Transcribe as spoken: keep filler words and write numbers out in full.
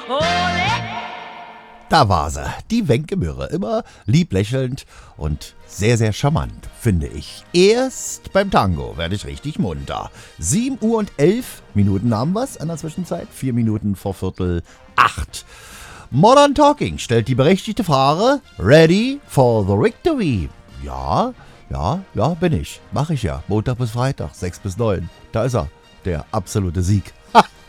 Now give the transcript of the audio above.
Da war sie, die Wenke Mürre, immer lieb lächelnd und sehr, sehr charmant, finde ich. Erst beim Tango werde ich richtig munter. sieben Uhr und elf Minuten haben wir's an der Zwischenzeit, vier Minuten vor Viertel acht. Modern Talking stellt die berechtigte Frage, ready for the victory? Ja, ja, ja, bin ich. Mach ich ja. Montag bis Freitag, sechs bis neun. Da ist er, der absolute Sieg. Ha!